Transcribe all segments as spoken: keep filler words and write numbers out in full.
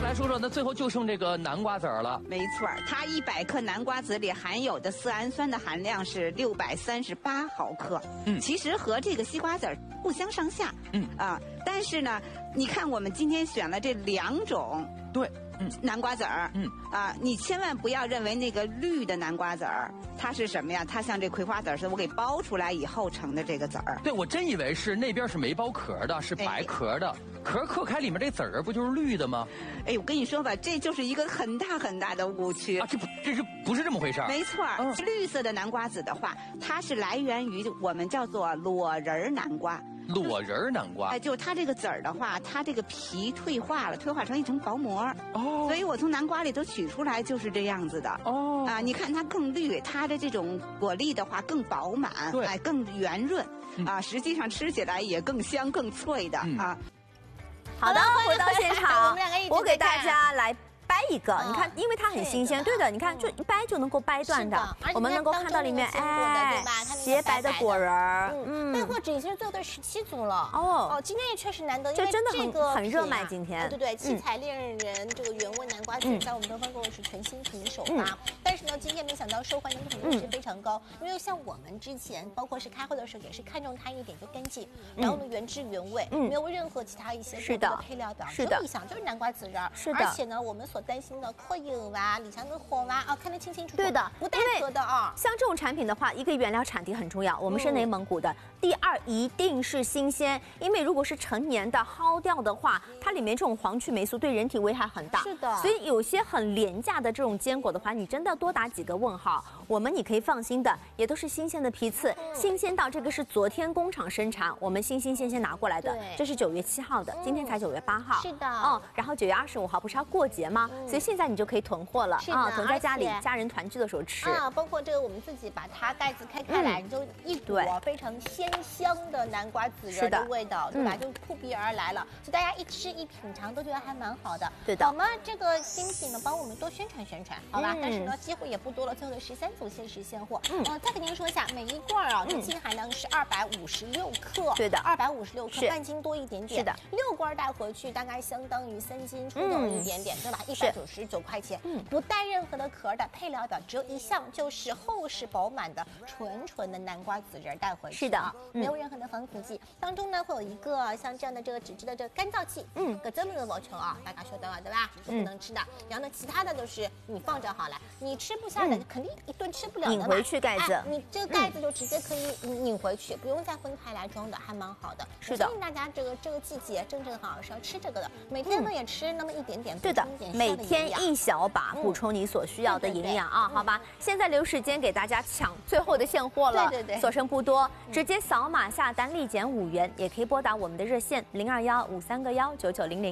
来说说，那最后就剩这个南瓜籽儿了。 没错，它一百克南瓜籽里含有的色氨酸的含量是六百三十八毫克。嗯，其实和这个西瓜籽儿不相上下。嗯啊，但是呢，你看我们今天选了这两种。 对。嗯， 南瓜籽儿，嗯啊，你千万不要认为那个绿的南瓜籽儿，它是什么呀？它像这葵花籽儿似的，我给剥出来以后成的这个籽儿。 对，我真以为是那边是没剥壳的，是白壳的，哎、壳嗑开里面这籽儿不就是绿的吗？ 哎，我跟你说吧，这就是一个很大很大的误区啊！这不，这是不是这么回事？ 没错，嗯、绿色的南瓜籽的话，它是来源于我们叫做裸仁南瓜。 裸仁南瓜， 哎，就是它这个籽儿的话，它这个皮退化了，退化成一层薄膜。哦，所以我从南瓜里头取出来就是这样子的。哦，啊，你看它更绿，它的这种果粒的话更饱满， 对， 哎，更圆润，嗯、啊，实际上吃起来也更香更脆的、嗯、啊。 好的，回到现场，我给大家来。掰一个，你看，因为它很新鲜，对的，你看，就一掰就能够掰断的。我们能够看到里面，哎，洁白的果仁儿， 嗯，带货指已经做到十七组了。哦哦，今天也确实难得，因为真的这个很热卖。今天， 对对，七彩恋人这个原味南瓜籽在我们东方购物是全新品首发，但是呢，今天没想到受欢迎程度是非常高，因为像我们之前，包括是开会的时候，也是看中它一点就干净，然后呢原汁原味，没有任何其他一些过多的配料表， 是的， 一想就是南瓜籽仁， 是的， 而且呢，我们所担心的扩油啊、里向的火啊，啊，看得清清楚楚。 对的， 不带壳的啊。 像这种产品的话，一个原料产地很重要，我们是内蒙古的。第二，一定是新鲜，因为如果是陈年的、蒿掉的话，它里面这种黄曲霉素对人体危害很大。 是的。 所以有些很廉价的这种坚果的话，你真的多打几个问号。我们你可以放心的，也都是新鲜的批次，新鲜到这个是昨天工厂生产，我们新新鲜鲜拿过来的。这是九月七号的，今天才九月八号。 是的。 哦，然后九月二十五号不是要过节吗？所以现在你就可以囤货了啊，囤在家里家人团聚的时候吃啊。包括这个我们自己把它盖子开开来，你就一朵非常鲜香的南瓜籽仁的味道，对吧？就扑鼻而来了，所以大家一吃一品尝都觉得还蛮好的。 对的。 好吗？这个新品呢，帮我们多宣传宣传，好吧？但是呢，机会也不多了，最后的十三组限时现货。嗯，再跟您说一下，每一罐啊，这净含量是二百五十六克。 对的， 二百五十六克，半斤多一点点。 是的， 六罐带回去大概相当于三斤出头一点点，对吧？一百九十九块钱。嗯，不带任何的壳的配料表，只有一项，就是厚实饱满的纯纯的南瓜籽仁带回去。 是的， 没有任何的防腐剂。当中呢会有一个像这样的这个纸质的这个干燥器，嗯，搿这么个毛球啊，大家晓得了对吧？是不能吃的。然后呢，其他的都是你放着好了，你吃不下的肯定一顿吃不了的嘛。 拧回去盖子， 你这个盖子就直接可以拧回去，不用再分开来装的，还蛮好的。 是的， 建议大家这个这个季节正正好是要吃这个的，每天呢也吃那么一点点， 对的，每天一小把，补充你所需要的营养啊，好吧？现在留时间给大家抢最后的现货了， 对对对， 所剩不多，直接扫码下单立减五元，也可以拨打我们的热线零二幺五三个幺九九零零。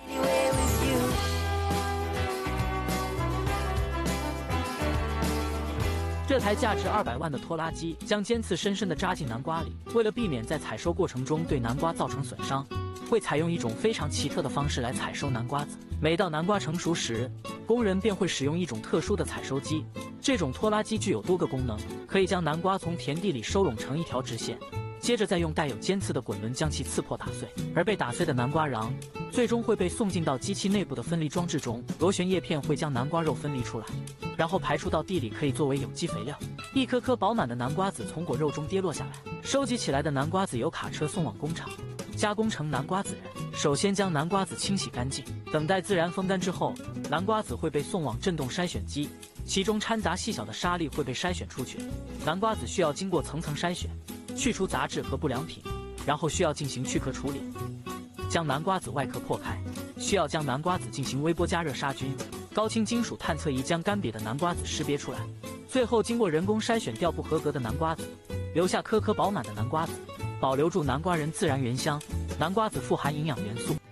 这台价值二百万的拖拉机将尖刺深深地扎进南瓜里，为了避免在采收过程中对南瓜造成损伤，会采用一种非常奇特的方式来采收南瓜子。每到南瓜成熟时，工人便会使用一种特殊的采收机。这种拖拉机具有多个功能，可以将南瓜从田地里收拢成一条直线，接着再用带有尖刺的滚轮将其刺破打碎，而被打碎的南瓜瓤最终会被送进到机器内部的分离装置中，螺旋叶片会将南瓜肉分离出来，然后排出到地里，可以作为有机肥料。一颗颗饱满的南瓜子从果肉中跌落下来，收集起来的南瓜子由卡车送往工厂，加工成南瓜籽仁。首先将南瓜子清洗干净，等待自然风干之后，南瓜子会被送往震动筛选机，其中掺杂细小的沙粒会被筛选出去。南瓜子需要经过层层筛选，去除杂质和不良品，然后需要进行去壳处理。将南瓜子外壳破开，需要将南瓜子进行微波加热杀菌，高清金属探测仪将干瘪的南瓜子识别出来，最后经过人工筛选掉不合格的南瓜子，留下颗颗饱满的南瓜子，保留住南瓜仁自然原香。南瓜子富含营养元素。